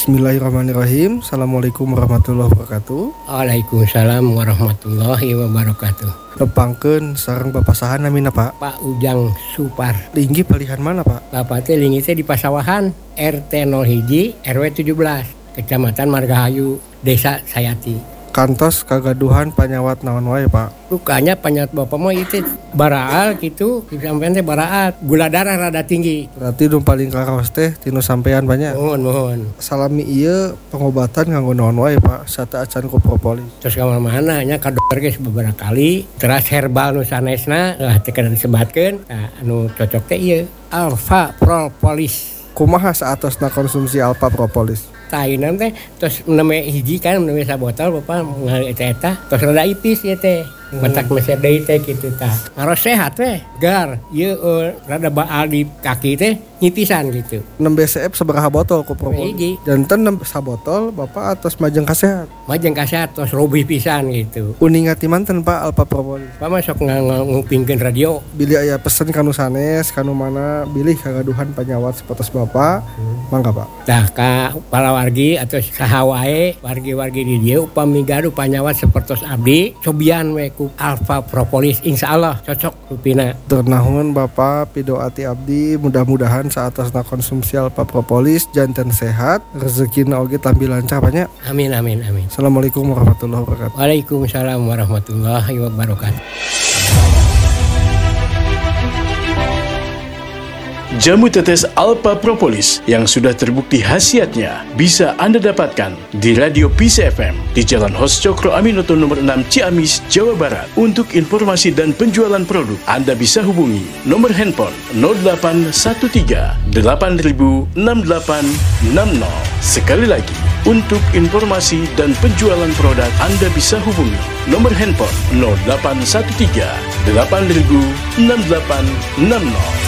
Bismillahirrahmanirrahim. Assalamualaikum warahmatullahi wabarakatuh. Waalaikumsalam warahmatullahi wabarakatuh. Nepangkeun sareng papasahan namina Pak. Pak Ujang Supar. Linggi palihan mana Pak? Bapak teh linggi teh di Pasawahan, RT 01 RW 17, Kecamatan Margahayu, Desa Sayati. Kantos kagaduhan panyawat naon wae Pak? Rukanya panyawat bapak mah itu baraal gitu, sampean teh baraat, gula darah rada tinggi. Berarti nu paling karaos teh tinu sampean banyak. Mohon. Salami ieu pengobatan nganggo naon wae Pak? Sata acan ku propolis. Terus ka mana nya ka dokter geus beberapa kali, teras herbal nu sanesna teh kada disebatkeun. Nah, anu cocok teh ieu Alpha Propolis. Kumaha saatosna konsumsi Alpha Propolis? Tainan teh terus neme hiji kan neme sabotol bapak ngali eta terus rada ipis ya teh mentak meser deui teh kitu tah ngaros sehat teh gar ieu rada baal di kaki teh nyipisan gitu. 6 BCF sabaraha botol ku propolis? Hiji. Janten 6 sabotol bapak atas majeng kasehat. Majeng kasehat terus robih pisan gitu. Uning ngati manten Pak Alpha Propolis? Pak mah sok ngupingkeun radio. Bilih aya pesen kanu sanes kanu mana bilih kagaduhan panyawat sapertos bapak mangga Pak. Tah ka palawargi atau saha wae wargi-wargi di dieu upami gaduh panyawat sapertos abdi cobian we ku Alpha Propolis insyaallah cocok rupina. Ternahun Bapak pidoati abdi mudah-mudahan saatosna konsumsi Alpha Propolis janten sehat rezekina oge tambil lancar banyak. Amin. Assalamualaikum warahmatullahi wabarakatuh. Waalaikumsalam warahmatullahi wabarakatuh. Jamu tetes Alpha Propolis yang sudah terbukti khasiatnya bisa Anda dapatkan di Radio Peace FM di Jalan Hos Cokro Aminoto nomor 6 Ciamis, Jawa Barat. Untuk informasi dan penjualan produk, Anda bisa hubungi nomor handphone 0813 8000 6860. Sekali lagi, untuk informasi dan penjualan produk, Anda bisa hubungi nomor handphone 0813 8000 6860.